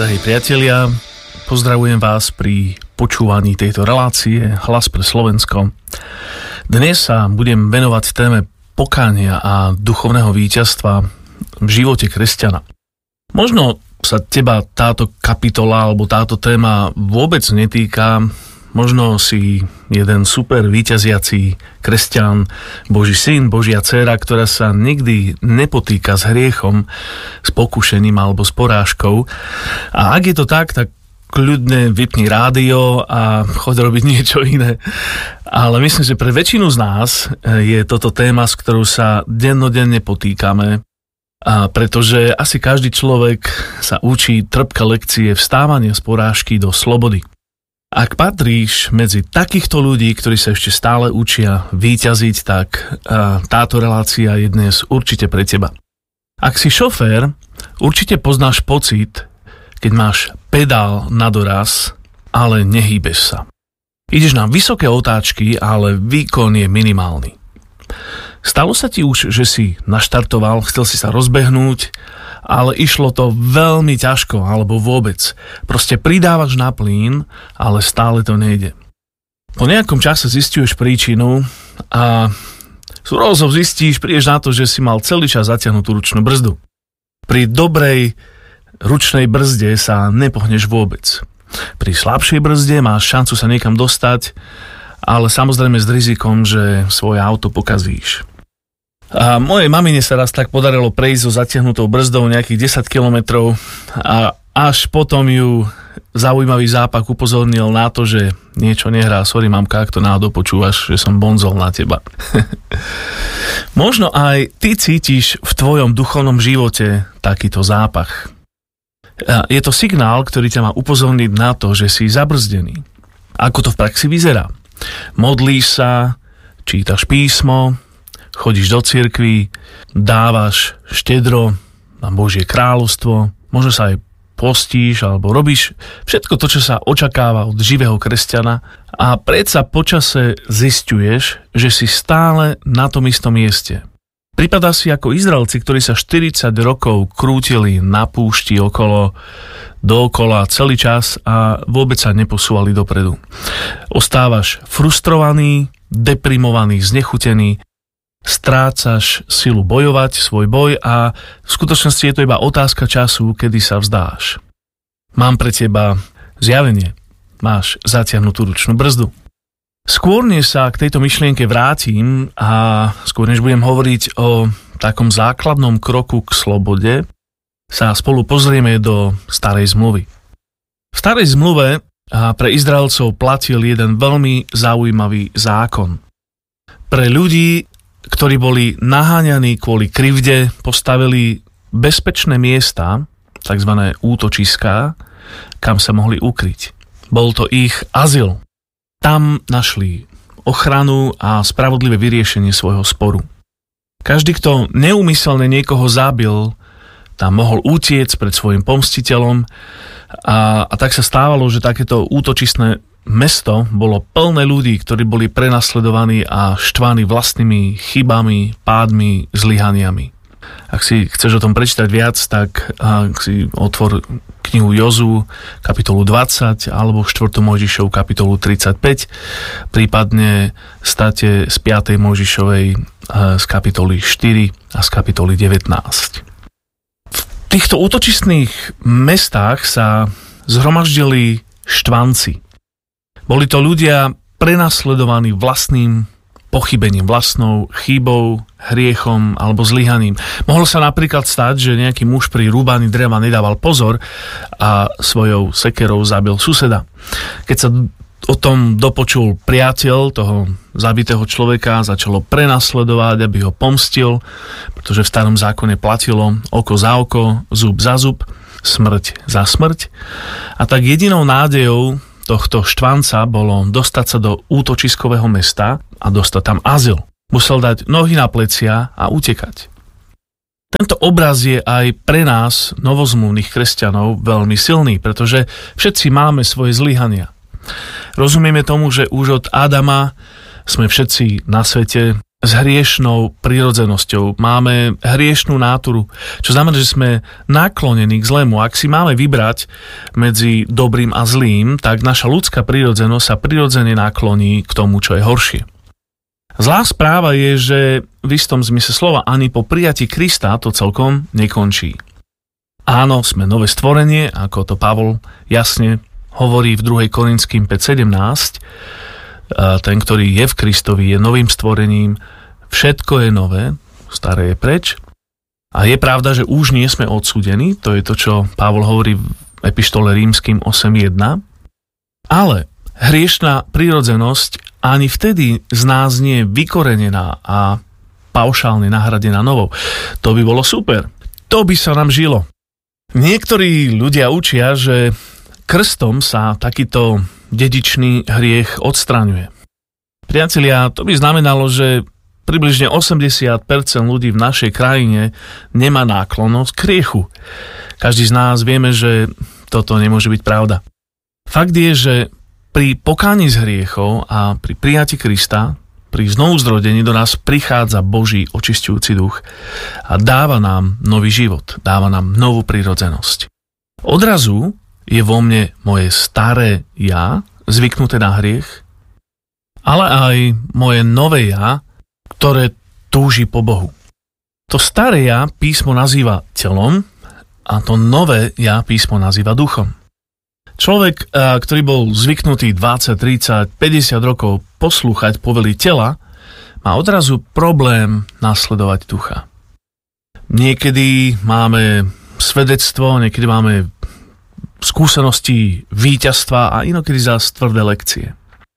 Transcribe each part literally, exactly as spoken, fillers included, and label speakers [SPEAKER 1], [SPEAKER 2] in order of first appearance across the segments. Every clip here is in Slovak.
[SPEAKER 1] drahí priatelia, pozdravujem vás pri počúvaní tejto relácie Hlas pre Slovensko. Dnes sa budem venovať téme pokánia a duchovného víťazstva v živote kresťana. Možno sa teba táto kapitola alebo táto téma vôbec netýka, možno si jeden super víťaziaci kresťan, Boží syn, Božia dcéra, ktorá sa nikdy nepotýka s hriechom, s pokušením alebo s porážkou. A ak je to tak, tak kľudne vypni rádio a choď robiť niečo iné. Ale myslím, že pre väčšinu z nás je toto téma, s ktorou sa dennodenne potýkame, a pretože asi každý človek sa učí trpké lekcie vstávania z porážky do slobody. Ak patríš medzi takýchto ľudí, ktorí sa ešte stále učia víťaziť, tak táto relácia je dnes určite pre teba. Ak si šofér, určite poznáš pocit, keď máš pedál na doraz, ale nehýbeš sa. Ideš na vysoké otáčky, ale výkon je minimálny. Stalo sa ti už, že si naštartoval, chcel si sa rozbehnúť, ale išlo to veľmi ťažko, alebo vôbec. Proste pridávaš na plyn, ale stále to nejde. Po nejakom čase zisťuješ príčinu a s hrôzou zistíš, prídeš na to, že si mal celý čas zatiahnutú ručnú brzdu. Pri dobrej ručnej brzde sa nepohneš vôbec. Pri slabšej brzde máš šancu sa niekam dostať, ale samozrejme s rizikom, že svoje auto pokazíš. A mojej mamine sa raz tak podarilo prejsť so zatiahnutou brzdou nejakých desať kilometrov a až potom ju zaujímavý zápak upozornil na to, že niečo nehrá. Sorry mamka, ak to náhodou počúvaš, že som bonzol na teba. Možno aj ty cítiš v tvojom duchovnom živote takýto zápach. A je to signál, ktorý ťa má upozorniť na to, že si zabrzdený. Ako to v praxi vyzerá? Modlíš sa, čítaš písmo, chodíš do cirkvi, dávaš štedro na Božie kráľovstvo, možno sa aj postíš alebo robíš všetko to, čo sa očakáva od živého kresťana a predsa počase zisťuješ, že si stále na tom istom mieste. Pripadá si ako Izraelci, ktorí sa štyridsať rokov krútili na púšti okolo, dookola celý čas a vôbec sa neposúvali dopredu. Ostávaš frustrovaný, deprimovaný, znechutený, strácaš silu bojovať svoj boj a v skutočnosti je to iba otázka času, kedy sa vzdáš. Mám pre teba zjavenie. Máš zatiahnutú ručnú brzdu. Skôr než sa k tejto myšlienke vrátim a skôr než budem hovoriť o takom základnom kroku k slobode, sa spolu pozrieme do starej zmluvy. V starej zmluve pre Izraelcov platil jeden veľmi zaujímavý zákon. Pre ľudí, ktorí boli naháňaní kvôli krivde, postavili bezpečné miesta, takzvané útočiská, kam sa mohli ukryť. Bol to ich azyl. Tam našli ochranu a spravodlivé vyriešenie svojho sporu. Každý, kto neúmyselne niekoho zabil, tam mohol utiecť pred svojim pomstiteľom a, a tak sa stávalo, že takéto útočistné mesto bolo plné ľudí, ktorí boli prenasledovaní a štvaní vlastnými chybami, pádmi, zlyhaniami. Ak si chceš o tom prečítať viac, tak ak si otvor knihu Jozú, kapitolu dvadsať, alebo štvrtú Mojžišovu, kapitolu tridsaťpäť, prípadne state z piatej Mojžišovej z kapitoly štyri a z kapitoly devätnásť. V týchto útočistných mestách sa zhromaždili štvanci. Boli to ľudia prenasledovaní vlastným pochybením, vlastnou chybou, hriechom alebo zlyhaním. Mohlo sa napríklad stať, že nejaký muž pri rúbaní dreva nedával pozor a svojou sekerou zabil suseda. Keď sa o tom dopočul priateľ toho zabitého človeka, začalo prenasledovať, aby ho pomstil, pretože v starom zákone platilo oko za oko, zub za zub, smrť za smrť. A tak jedinou nádejou tohto štvanca bolo dostať sa do útočiskového mesta a dostať tam azyl. Musel dať nohy na plecia a utekať. Tento obraz je aj pre nás, novozmluvných kresťanov, veľmi silný, pretože všetci máme svoje zlyhania. Rozumieme tomu, že už od Adama sme všetci na svete s hriešnou prirodzenosťou. Máme hriešnú náturu, čo znamená, že sme naklonení k zlému. Ak si máme vybrať medzi dobrým a zlým, tak naša ľudská prirodzenosť sa prirodzene nakloní k tomu, čo je horšie. Zlá správa je, že v istom zmysle slova ani po prijatí Krista to celkom nekončí. Áno, sme nové stvorenie, ako to Pavol jasne hovorí v druhej Korinským päť sedemnásť. Ten, ktorý je v Kristovi, je novým stvorením. Všetko je nové, staré je preč. A je pravda, že už nie sme odsúdení, to je to, čo Pavol hovorí v epištole Rímskym osem jedna. Ale hriešna prirodzenosť ani vtedy z nás nie je vykorenená a paušálne nahradená novou. To by bolo super. To by sa nám žilo. Niektorí ľudia učia, že krstom sa takýto dedičný hriech odstraňuje. Priatelia, to by znamenalo, že približne osemdesiat percent ľudí v našej krajine nemá náklonnosť k hriechu. Každý z nás vieme, že toto nemôže byť pravda. Fakt je, že pri pokáni z hriechov a pri prijatí Krista, pri znovuzrodení do nás prichádza Boží očisťujúci duch a dáva nám nový život, dáva nám novú prirodzenosť. Odrazu je vo mne moje staré ja, zvyknuté na hriech, ale aj moje nové ja, ktoré túži po Bohu. To staré ja písmo nazýva telom a to nové ja písmo nazýva duchom. Človek, ktorý bol zvyknutý dvadsať, tridsať, päťdesiat rokov poslúchať povely tela, má odrazu problém nasledovať ducha. Niekedy máme svedectvo, niekedy máme skúsenosti víťazstva a inokedy zás tvrdé lekcie.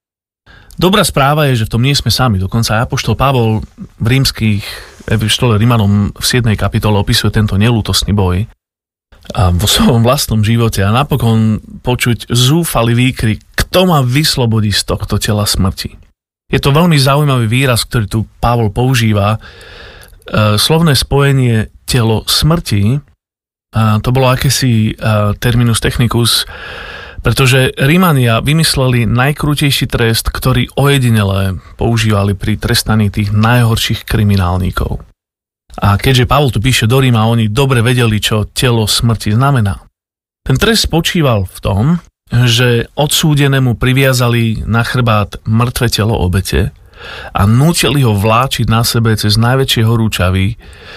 [SPEAKER 1] Dobrá správa je, že v tom nie sme sami. Dokonca aj apoštol Pavol v rímskych epištole Rimanom v siedmej kapitole opisuje tento neľútostný boj a vo svojom vlastnom živote a napokon počuť zúfalý výkrik, kto ma vyslobodí z tohto tela smrti. Je to veľmi zaujímavý výraz, ktorý tu Pavol používa. E, slovné spojenie telo smrti, a to bolo akési uh, terminus technicus, pretože Rímania vymysleli najkrutejší trest, ktorý ojedinele používali pri trestaní tých najhorších kriminálníkov. A keďže Pavol tu píše do Ríma, oni dobre vedeli, čo telo smrti znamená. Ten trest spočíval v tom, že odsúdenému priviazali na chrbát mŕtve telo obete a nútili ho vláčiť na sebe cez najväčšie horúčavy,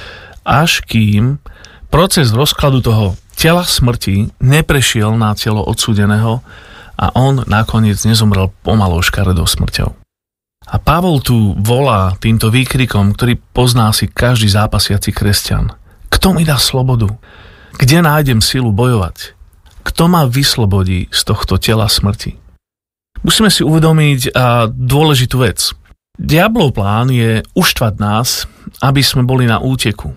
[SPEAKER 1] až kým proces rozkladu toho tela smrti neprešiel na telo odsúdeného a on nakoniec nezomrel pomalou škaredou smrťou. A Pavol tu volá týmto výkrikom, ktorý pozná si každý zápasiaci kresťan. Kto mi dá slobodu? Kde nájdem silu bojovať? Kto ma vyslobodí z tohto tela smrti? Musíme si uvedomiť a dôležitú vec. Diablov plán je uštvať nás, aby sme boli na úteku.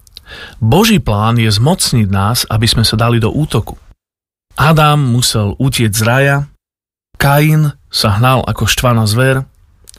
[SPEAKER 1] Boží plán je zmocniť nás, aby sme sa dali do útoku. Adam musel utiec z raja, Kain sa hnal ako štvaná zver,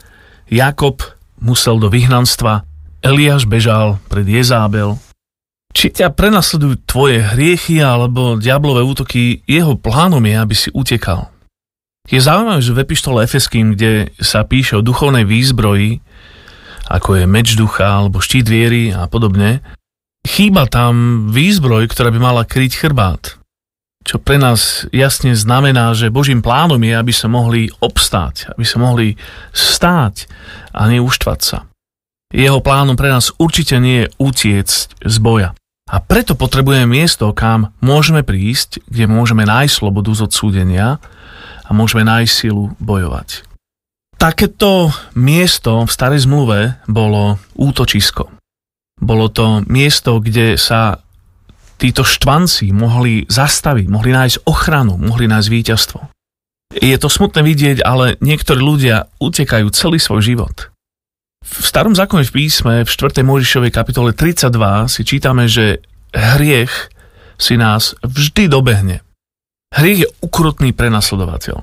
[SPEAKER 1] Jakob musel do vyhnanstva, Eliáš bežal pred Jezábel. Či ťa prenasledujú tvoje hriechy alebo diablové útoky, jeho plánom je, aby si utekal. Je zaujímavé, že v epištole Efeským, kde sa píše o duchovnej výzbroji, ako je meč ducha alebo štít viery a podobne, chýba tam výzbroj, ktorá by mala kryť chrbát. Čo pre nás jasne znamená, že Božím plánom je, aby sa mohli obstáť, aby sa mohli stáť a neuštvať sa. Jeho plánom pre nás určite nie je utiecť z boja. A preto potrebujeme miesto, kam môžeme prísť, kde môžeme nájsť slobodu z odsúdenia a môžeme nájsť silu bojovať. Takéto miesto v starej zmluve bolo útočisko. Bolo to miesto, kde sa títo štvanci mohli zastaviť, mohli nájsť ochranu, mohli nájsť víťazstvo. Je to smutné vidieť, ale niektorí ľudia utekajú celý svoj život. V starom zákone v písme, v štvrtej Mojžišovej kapitole tridsaťdva si čítame, že hriech si nás vždy dobehne. Hriech je ukrutný prenasledovateľ.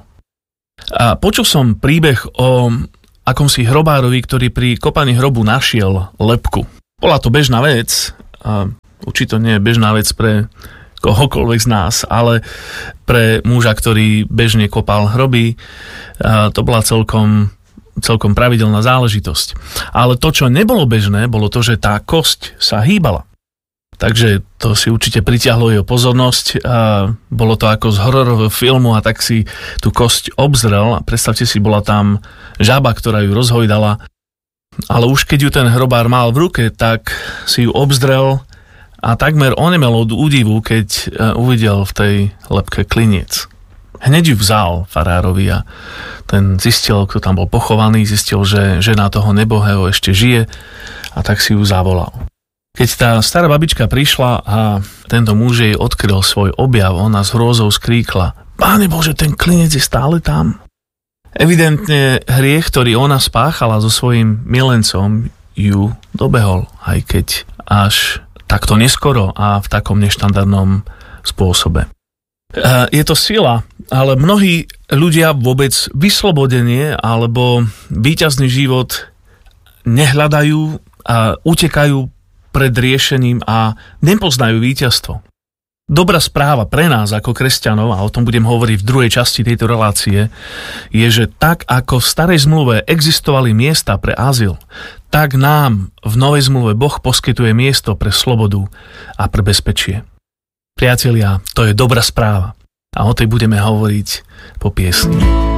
[SPEAKER 1] A počul som príbeh o akomsi hrobárovi, ktorý pri kopaní hrobu našiel lebku. Bola to bežná vec, a určite nie je bežná vec pre kohokoľvek z nás, ale pre muža, ktorý bežne kopal hroby, a to bola celkom celkom pravidelná záležitosť. Ale to, čo nebolo bežné, bolo to, že tá kosť sa hýbala. Takže to si určite pritiahlo jeho pozornosť a bolo to ako z hororového filmu a tak si tú kosť obzrel a predstavte si, bola tam žaba, ktorá ju rozhojdala, ale už keď ju ten hrobár mal v ruke, tak si ju obzrel a takmer onemel od údivu, keď uvidel v tej lebke kliniec. Hneď ju vzal farárovi a ten zistil, kto tam bol pochovaný, zistil, že žena toho nebohého ešte žije a tak si ju zavolal. Keď tá stará babička prišla a tento muž jej odkryl svoj objav, ona s hrôzou skríkla: Páne Bože, ten klinec je stále tam. Evidentne hriech, ktorý ona spáchala so svojím milencom, ju dobehol, aj keď až takto neskoro a v takom neštandardnom spôsobe. Je to sila, ale mnohí ľudia vôbec vyslobodenie alebo víťazný život nehľadajú a utekajú pred riešením a nepoznajú víťazstvo. Dobrá správa pre nás ako kresťanov, a o tom budem hovoriť v druhej časti tejto relácie, je, že tak ako v starej zmluve existovali miesta pre azyl, tak nám v novej zmluve Boh poskytuje miesto pre slobodu a pre bezpečie. Priatelia, to je dobrá správa a o tej budeme hovoriť po piesni.